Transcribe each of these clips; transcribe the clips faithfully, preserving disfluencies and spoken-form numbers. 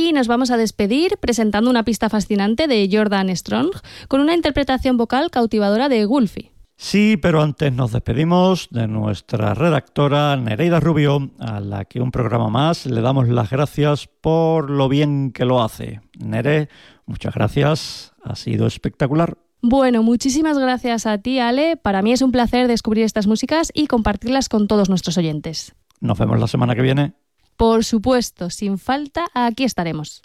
Y nos vamos a despedir presentando una pista fascinante de Jordan Strong con una interpretación vocal cautivadora de Gulfi. Sí, pero antes nos despedimos de nuestra redactora Nereida Rubio, a la que un programa más le damos las gracias por lo bien que lo hace. Nere, muchas gracias, ha sido espectacular. Bueno, muchísimas gracias a ti, Ale. Para mí es un placer descubrir estas músicas y compartirlas con todos nuestros oyentes. Nos vemos la semana que viene. Por supuesto, sin falta, aquí estaremos.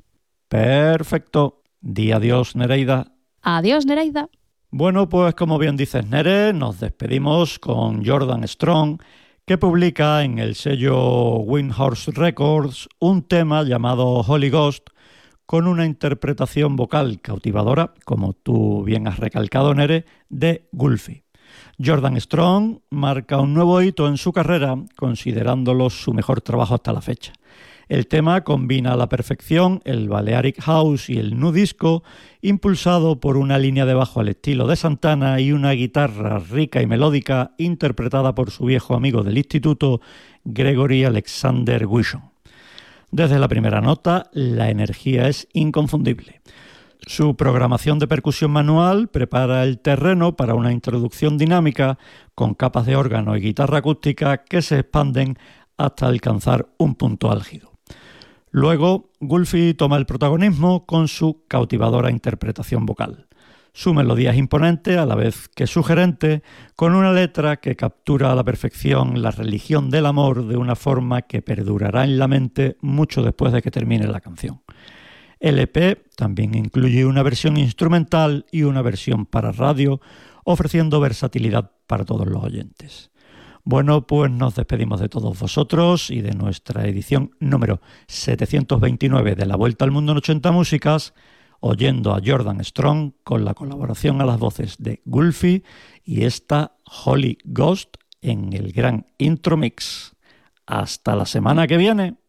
Perfecto. Di adiós, Nereida. Adiós, Nereida. Bueno, pues como bien dices, Nere, nos despedimos con Jordan Strong, que publica en el sello Windhorse Records un tema llamado Holy Ghost, con una interpretación vocal cautivadora, como tú bien has recalcado, Nere, de Gulfi. Jordan Strong marca un nuevo hito en su carrera, considerándolo su mejor trabajo hasta la fecha. El tema combina a la perfección el Balearic House y el Nu Disco, impulsado por una línea de bajo al estilo de Santana y una guitarra rica y melódica interpretada por su viejo amigo del instituto, Gregory Alexander Wishon. Desde la primera nota, la energía es inconfundible. Su programación de percusión manual prepara el terreno para una introducción dinámica con capas de órgano y guitarra acústica que se expanden hasta alcanzar un punto álgido. Luego, Gulfi toma el protagonismo con su cautivadora interpretación vocal. Su melodía es imponente, a la vez que sugerente, con una letra que captura a la perfección la religión del amor de una forma que perdurará en la mente mucho después de que termine la canción. El E P también incluye una versión instrumental y una versión para radio, ofreciendo versatilidad para todos los oyentes. Bueno, pues nos despedimos de todos vosotros y de nuestra edición número setecientos veintinueve de La Vuelta al Mundo en ochenta Músicas, oyendo a Jordan Strong con la colaboración a las voces de Gulfi y esta Holy Ghost en el gran intro mix. Hasta la semana que viene.